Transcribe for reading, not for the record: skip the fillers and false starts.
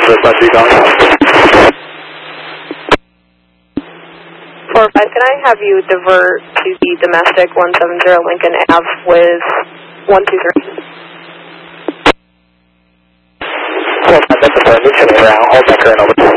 request to be calling. 405, can I have you divert to the domestic 170 Lincoln Ave with 123? 405, that's affirmed. Just turning around. Hold my current over.